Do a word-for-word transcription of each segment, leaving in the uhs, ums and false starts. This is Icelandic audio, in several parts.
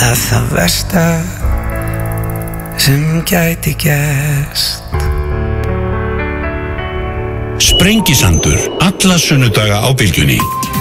að það versta sem gæti gerst. Sprengisandur, alla sunnudaga á Bylgjunni.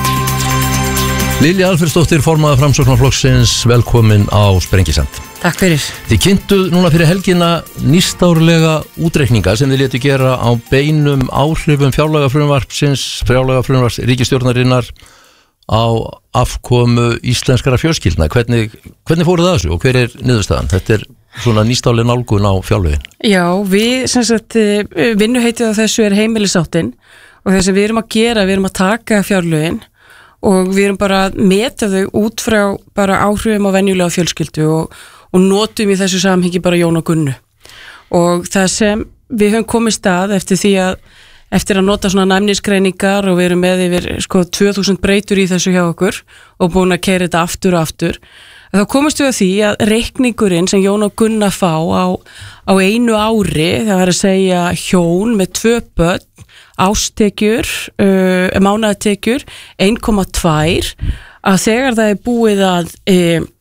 Lilja Alfreðsdóttir, formaður Framsóknarflokksins, velkomin á Sprengisand. Takk fyrir. Þið kynntuð núna fyrir helgina nýstárlega útreikninga sem þið létu gera á beinum áhrifum fjárlagafrumvarpsins, fjárlagafrumvarps ríkisstjórnarinnar á afkomu íslenskara fjölskyldna. Hvernig, hvernig fóruð það þessu og hver er niðurstaðan? Þetta er svona nýstárleg nálgun á fjárlögin. Já, við sem sagt vinnuheitið á þessu er heimilisáttin og það sem við erum að gera, við erum að taka fjárlögin og við erum bara að meta þau út frá bara áhrifum á venjulega fjölskyldu og, og notum í þessu samhengi bara Jón og Gunnu. Og það sem við höfum komið stað eftir því að eftir að nota svona næmnisgreiningar og við erum með yfir sko tvö þúsund breytur í þessu hjá okkur og búin að keyra þetta aftur og aftur, þá komumst við að því að reikningurinn sem Jón og Gunna fá á, á einu ári, það var að segja hjón með tvö börn, ástekjur, uh, mánaðartekjur, einn komma tvær, að þegar það er búið að e,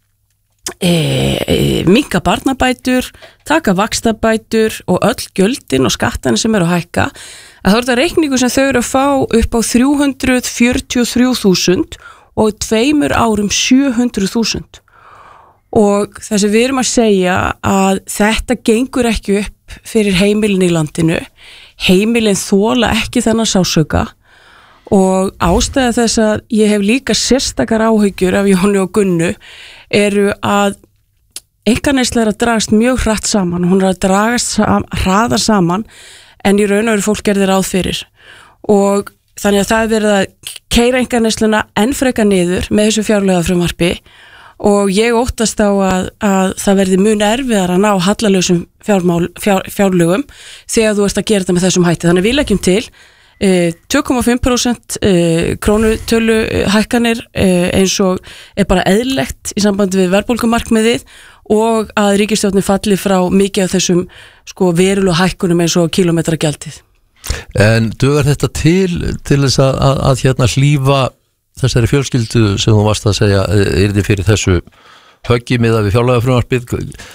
e, e, minnka barnabætur, taka vaxtabætur og öll gjöldin og skattan sem eru að hækka, að þá er þetta reikningur sem þau eru að fá upp á þrjú hundruð fjörutíu og þrjú þúsund og tveimur árum sjö hundruð þúsund. Og það sem við erum að segja að þetta gengur ekki upp fyrir heimilin í landinu, heimilin þola ekki þennan sásauka og ástæða þess að ég hef líka sérstakar áhyggjur af Jóni og Gunnu eru að einkaneysla er að dragast mjög hratt saman, hún er að dragast sam, hraða saman en í raun og veru fólk gerði ráð fyrir og þannig að það er verið að keyra einkaneysluna enn frekar niður með þessu fjárlagafrumvarpi og ég óttast á að, að það verði mun erfiðar að ná hallalausum fjármál, fjár, fjárlögum þegar þú ert að gera þetta með þessum hætti. Þannig við leggjum til eh, tvö komma fimm prósent eh, krónutölu hækkanir eh, eins og er bara eðlilegt í sambandi við verðbólgumarkmiðið og að ríkisstjórnin falli frá mikið af þessum sko, verulega hækkunum eins og kílómetragjaldið. En dugar þetta til, til þess að, að, að hérna hlífa þessari fjölskyldu sem þú varst að segja yrði fyrir þessu höggi miðað við fjárlagafrumvarpið?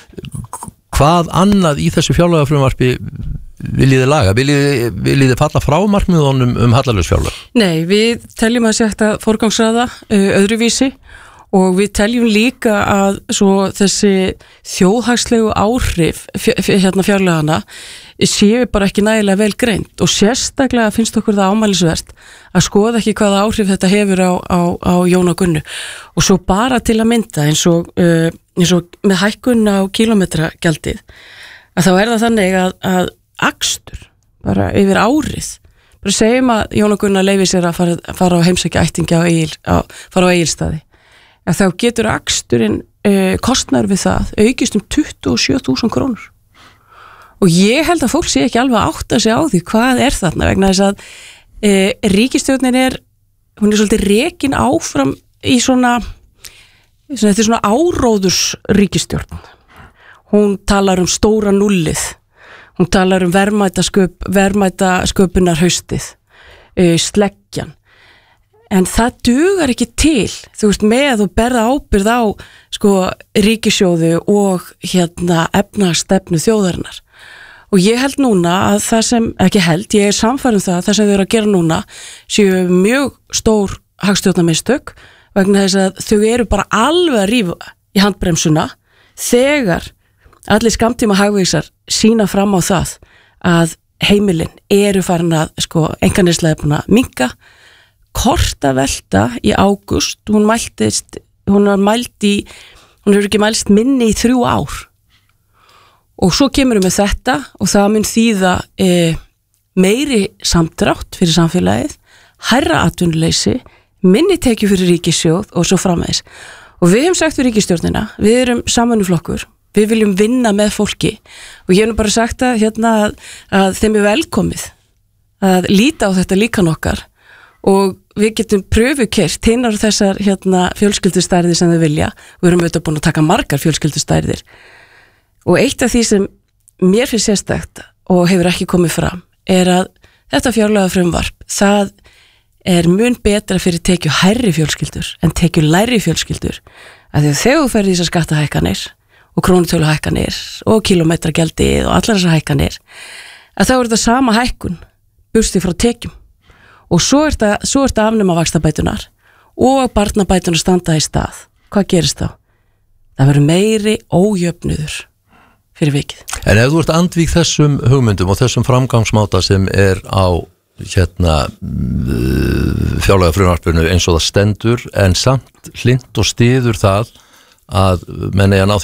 Hvað annað í þessu fjárlagafrumvarpi viljið þið laga? Viljið, viljið þið falla frá markmiðunum um hallalaus fjárlag? Nei, við teljum að setja forgangsraða uh, öðruvísi og við teljum líka að svo þessi þjóðhagslegu áhrif fjö, hérna fjárlagana séu bara ekki nægilega vel greint og sérstaklega finnst okkur það ámælisvert að skoða ekki hvaða áhrif þetta hefur á, á, á Jón og Gunnu og svo bara til að mynda eins og, uh, eins og með hækkun á kílómetragjaldið að þá er það þannig að, að akstur bara yfir árið bara segjum að Jón og Gunna leyfi sér að fara, fara á heimsækja ættingja á Egil, á, fara á Egilstaði að þá getur aksturinn uh, kostnaður við það aukist um tuttugu og sjö þúsund krónur og ég held að fólk sé ekki alveg að átta sig á því hvað er þarna vegna þess að uh, ríkisstjórnin er hún er svolítið rekin áfram í svona, svona þetta er svona áróðurs ríkisstjórn hún talar um stóra nullið hún talar um verðmætasköp, verðmætasköpunar haustið uh, sleggjan en það dugar ekki til, þú veist, með og berða ábyrgð á sko ríkissjóðu og hérna efnahagsstefnu þjóðarinnar. Og ég held núna að það sem, ekki held, ég er sannfærð um það að það sem þau eru að gera núna séu mjög stór hagstjórnarmistök vegna þess að þau eru bara alveg að rífa í handbremsuna þegar allir skammtíma hagvísar sína fram á það að heimilin eru farin að sko einkaneysla er búin að minnka kortavelta í ágúst, hún mæltist, hún var mælt í, hún hefur ekki mælst minni í þrjú ár. Og svo kemur við með þetta og það mun þýða e, meiri samdrátt fyrir samfélagið, hærra atvinnuleysi, minni tekju fyrir ríkissjóð og svo framvegis. Og við hefum sagt við ríkisstjórnina, við erum samvinnuflokkur, við viljum vinna með fólki og ég hef nú bara sagt að, hérna, að, að þeim er velkomið að líta á þetta líkan okkar og við getum pröfukert hinnar þessar hérna, fjölskyldustærðir sem þau vilja. Við erum auðvitað búin að taka margar fjölskyldustærðir og eitt af því sem mér finnst sérstakt og hefur ekki komið fram er að þetta fjárlagafrumvarp það er mun betra fyrir tekju hærri fjölskyldur en tekju læri fjölskyldur af því að þegar þú ferð í þessar skattahækkanir og krónutöluhækkanir og kílómetragjaldið og allar þessar hækkanir að þá er þetta sama hækkun bursti frá tekjum og svo er þetta, svo er þetta afnema vaxtabætunar og barnabætunar standa í stað. Hvað gerist þá? Það verður meiri ójöfnuður fyrir vikið. En ef þú ert andvíg þessum hugmyndum og þessum framgangsmáta sem er á hérna fjárlagafrumvarpinu eins og það stendur en samt hlint og styður það að menn eigi að ná því